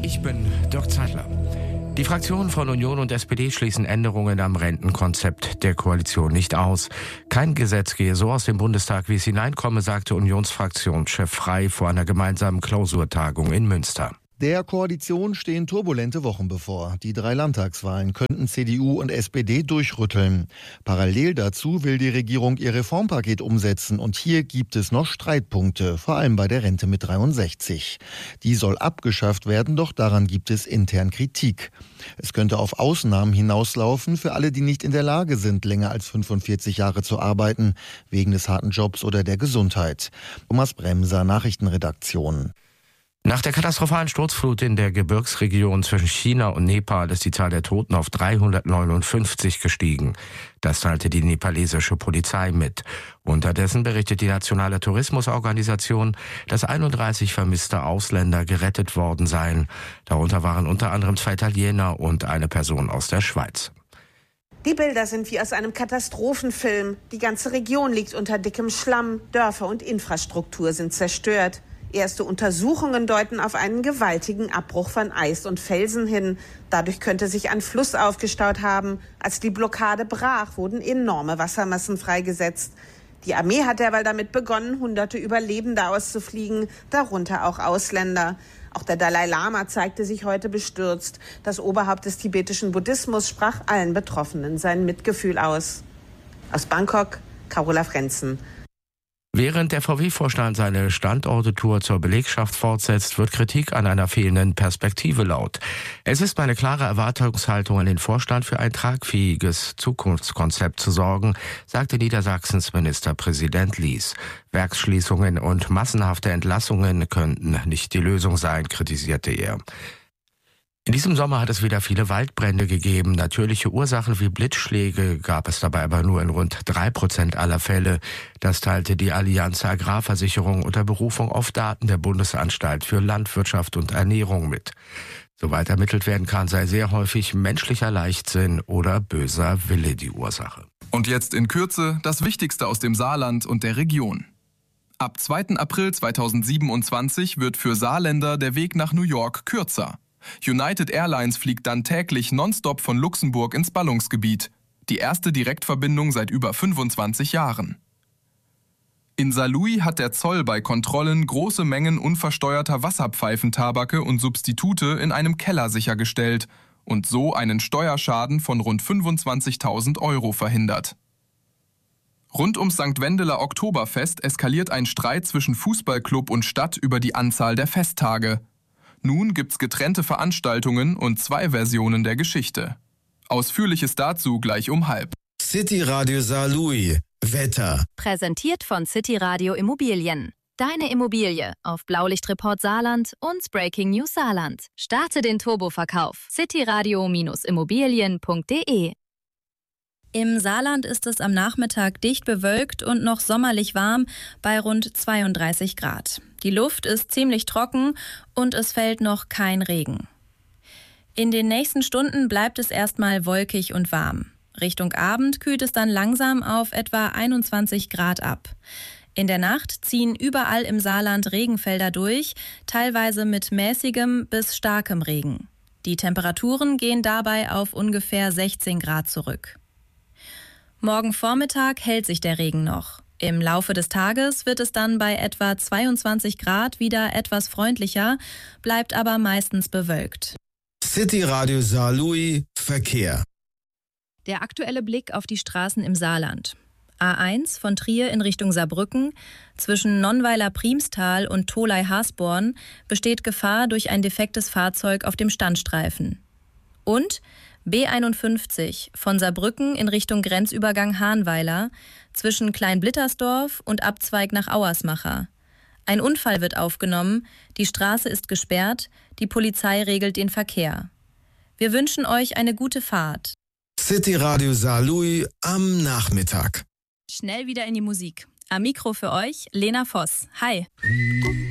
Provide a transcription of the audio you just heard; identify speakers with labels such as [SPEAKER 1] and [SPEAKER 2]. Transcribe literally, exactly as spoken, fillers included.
[SPEAKER 1] Ich bin Dirk Zeitler. Die Fraktionen von Union und S P D schließen Änderungen am Rentenkonzept der Koalition nicht aus. Kein Gesetz gehe so aus dem Bundestag, wie es hineinkomme, sagte Unionsfraktionschef Frey vor einer gemeinsamen Klausurtagung in Münster.
[SPEAKER 2] Der Koalition stehen turbulente Wochen bevor. Die drei Landtagswahlen könnten C D U und S P D durchrütteln. Parallel dazu will die Regierung ihr Reformpaket umsetzen und hier gibt es noch Streitpunkte, vor allem bei der Rente mit dreiundsechzig. Die soll abgeschafft werden, doch daran gibt es intern Kritik. Es könnte auf Ausnahmen hinauslaufen für alle, die nicht in der Lage sind, länger als fünfundvierzig Jahre zu arbeiten, wegen des harten Jobs oder der Gesundheit. Thomas Bremser, Nachrichtenredaktion.
[SPEAKER 1] Nach der katastrophalen Sturzflut in der Gebirgsregion zwischen China und Nepal ist die Zahl der Toten auf dreihundertneunundfünfzig gestiegen. Das teilte die nepalesische Polizei mit. Unterdessen berichtet die Nationale Tourismusorganisation, dass einunddreißig vermisste Ausländer gerettet worden seien. Darunter waren unter anderem zwei Italiener und eine Person aus der Schweiz.
[SPEAKER 3] Die Bilder sind wie aus einem Katastrophenfilm. Die ganze Region liegt unter dickem Schlamm. Dörfer und Infrastruktur sind zerstört. Erste Untersuchungen deuten auf einen gewaltigen Abbruch von Eis und Felsen hin. Dadurch könnte sich ein Fluss aufgestaut haben. Als die Blockade brach, wurden enorme Wassermassen freigesetzt. Die Armee hat derweil damit begonnen, hunderte Überlebende auszufliegen, darunter auch Ausländer. Auch der Dalai Lama zeigte sich heute bestürzt. Das Oberhaupt des tibetischen Buddhismus sprach allen Betroffenen sein Mitgefühl aus. Aus Bangkok, Carola Frenzen.
[SPEAKER 1] Während der V W-Vorstand seine Standorte-Tour zur Belegschaft fortsetzt, wird Kritik an einer fehlenden Perspektive laut. Es ist meine klare Erwartungshaltung an den Vorstand, für ein tragfähiges Zukunftskonzept zu sorgen, sagte Niedersachsens Ministerpräsident Lies. Werksschließungen und massenhafte Entlassungen könnten nicht die Lösung sein, kritisierte er. In diesem Sommer hat es wieder viele Waldbrände gegeben. Natürliche Ursachen wie Blitzschläge gab es dabei aber nur in rund drei Prozent aller Fälle. Das teilte die Allianz Agrarversicherung unter Berufung auf Daten der Bundesanstalt für Landwirtschaft und Ernährung mit. Soweit ermittelt werden kann, sei sehr häufig menschlicher Leichtsinn oder böser Wille die Ursache.
[SPEAKER 4] Und jetzt in Kürze das Wichtigste aus dem Saarland und der Region. Ab zweiten April zweitausendsiebenundzwanzig wird für Saarländer der Weg nach New York kürzer. United Airlines fliegt dann täglich nonstop von Luxemburg ins Ballungsgebiet. Die erste Direktverbindung seit über fünfundzwanzig Jahren. In Saarlouis hat der Zoll bei Kontrollen große Mengen unversteuerter Wasserpfeifentabake und Substitute in einem Keller sichergestellt und so einen Steuerschaden von rund fünfundzwanzigtausend Euro verhindert. Rund ums Sankt Wendeler Oktoberfest eskaliert ein Streit zwischen Fußballclub und Stadt über die Anzahl der Festtage. Nun gibt's getrennte Veranstaltungen und zwei Versionen der Geschichte. Ausführliches dazu gleich um halb.
[SPEAKER 5] City Radio Saarlouis. Wetter.
[SPEAKER 6] Präsentiert von City Radio Immobilien. Deine Immobilie auf Blaulichtreport Saarland und Breaking News Saarland. Starte den Turboverkauf. cityradio Immobilien punkt de.
[SPEAKER 7] Im Saarland ist es am Nachmittag dicht bewölkt und noch sommerlich warm bei rund zweiunddreißig Grad. Die Luft ist ziemlich trocken und es fällt noch kein Regen. In den nächsten Stunden bleibt es erstmal wolkig und warm. Richtung Abend kühlt es dann langsam auf etwa einundzwanzig Grad ab. In der Nacht ziehen überall im Saarland Regenfelder durch, teilweise mit mäßigem bis starkem Regen. Die Temperaturen gehen dabei auf ungefähr sechzehn Grad zurück. Morgen Vormittag hält sich der Regen noch. Im Laufe des Tages wird es dann bei etwa zweiundzwanzig Grad wieder etwas freundlicher, bleibt aber meistens bewölkt.
[SPEAKER 5] City Radio Saarlouis Verkehr.
[SPEAKER 7] Der aktuelle Blick auf die Straßen im Saarland. A eins von Trier in Richtung Saarbrücken. Zwischen Nonnweiler-Priemstal und Tholey-Hasborn besteht Gefahr durch ein defektes Fahrzeug auf dem Standstreifen. Und B einundfünfzig von Saarbrücken in Richtung Grenzübergang Hahnweiler zwischen Kleinblittersdorf und Abzweig nach Auersmacher. Ein Unfall wird aufgenommen, die Straße ist gesperrt, die Polizei regelt den Verkehr. Wir wünschen euch eine gute Fahrt.
[SPEAKER 5] City Radio Saarlouis am Nachmittag.
[SPEAKER 7] Schnell wieder in die Musik. Am Mikro für euch Lena Voss. Hi.